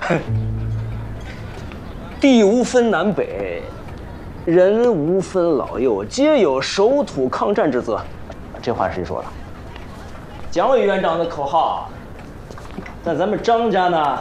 地无分南北，人无分老幼，皆有守土抗战之责。这话谁说的？蒋委员长的口号，但咱们张家呢？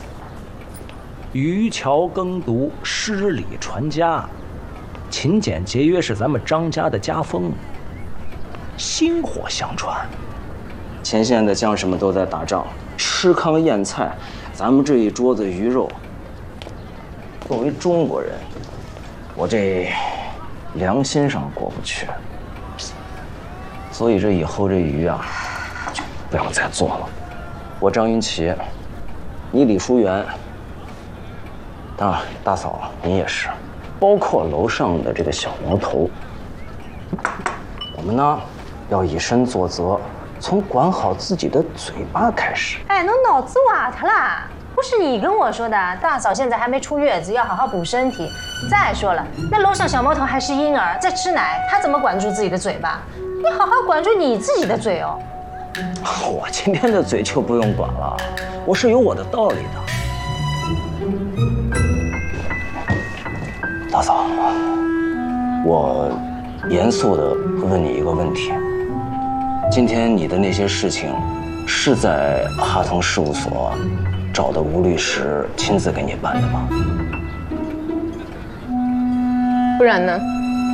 渔樵耕读，诗礼传家，勤俭节约是咱们张家的家风，薪火相传。前线的将士们都在打仗，吃糠咽菜，咱们这一桌子鱼肉。作为中国人，我这良心上过不去，所以这以后这鱼啊，就不要再做了。我张云奇，你李淑媛。当然，大嫂你也是，包括楼上的这个小毛头，我们呢要以身作则，从管好自己的嘴巴开始。 哎，侬脑子瓦特啦！不是你跟我说的，大嫂现在还没出月子，要好好补身体。再说了，那楼上小毛头还是婴儿，在吃奶，他怎么管住自己的嘴巴？你好好管住你自己的嘴哦。 我今天的嘴就不用管了，我是有我的道理的。大嫂，我严肃地问你一个问题：今天你的那些事情，是在哈腾事务所找的吴律师亲自给你办的吗？ 不然呢？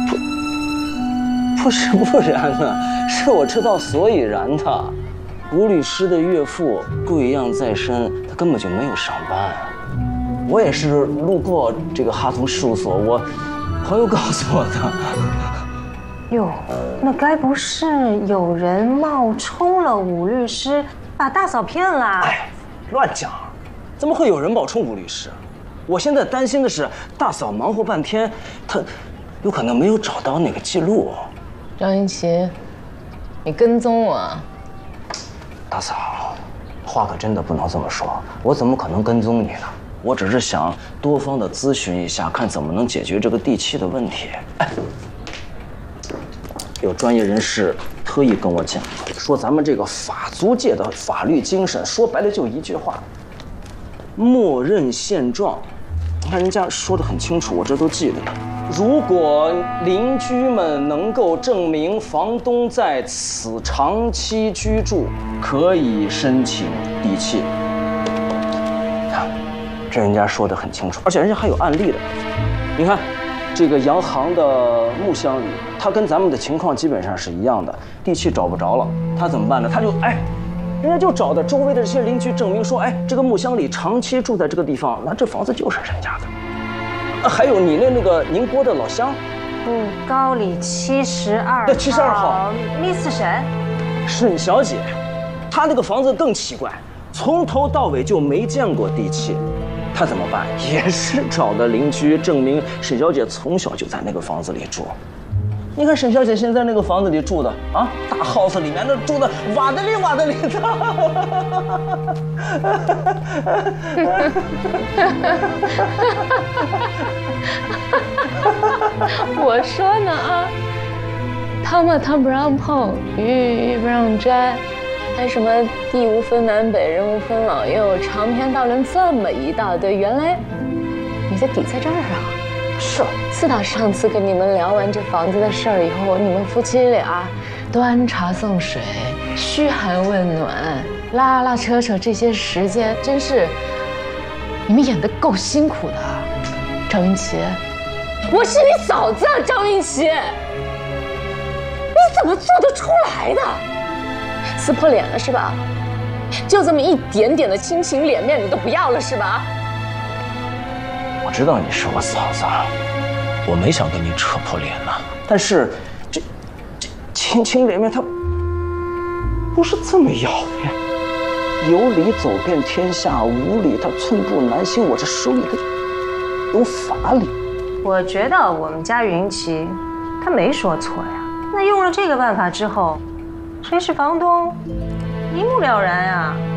不是不然呢，是我知道所以然的。吴律师的岳父贵恙在身，他根本就没有上班。我也是路过这个哈腾事务所，我朋友告诉我的。 哟，那该不是有人冒充了武律师，把大嫂骗了？ 哎，乱讲！怎么会有人冒充武律师？我现在担心的是，大嫂忙活半天，她有可能没有找到那个记录。 张云奇，你跟踪我？ 大嫂，话可真的不能这么说，我怎么可能跟踪你呢？我只是想多方的咨询一下，看怎么能解决这个地契的问题。哎，有专业人士特意跟我讲，说咱们这个法租界的法律精神，说白了就一句话：默认现状。你看人家说得很清楚，我这都记得。如果邻居们能够证明房东在此长期居住，可以申请地契。这人家说得很清楚，而且人家还有案例的。你看，这个洋行的木箱里，他跟咱们的情况基本上是一样的，地契找不着了，他怎么办呢？他就人家就找的周围的这些邻居证明说，这个木箱里长期住在这个地方，那这房子就是人家的。还有你那个宁波的老乡， 高里72 对，72号 ，Miss 沈， 沈小姐，她那个房子更奇怪，从头到尾就没见过地契。他怎么办？也是找的邻居证明沈小姐从小就在那个房子里住。你看沈小姐现在那个房子里住的啊，大 house 里面那住的瓦的里的。 我说呢啊，汤嘛汤不让碰，鱼不让摘。还什么地无分南北，人无分老幼，长篇大论这么一大堆，原来你的底在这儿啊！ 是。 自打上次跟你们聊完这房子的事儿以后，你们夫妻俩端茶送水，嘘寒问暖，拉拉扯扯，这些时间真是你们演得够辛苦的。张云奇，我是你嫂子啊，张云奇，你怎么做得出来的？撕破脸了是吧？就这么一点点的亲情脸面你都不要了是吧？ 我知道你是我嫂子，我没想跟你扯破脸呢。但是这亲情脸面它不是这么要的呀。有理走遍天下，无理它寸步难行。我这手里它有法理。 我觉得我们家云奇他没说错呀。那用了这个办法之后，谁是房东，一目了然啊。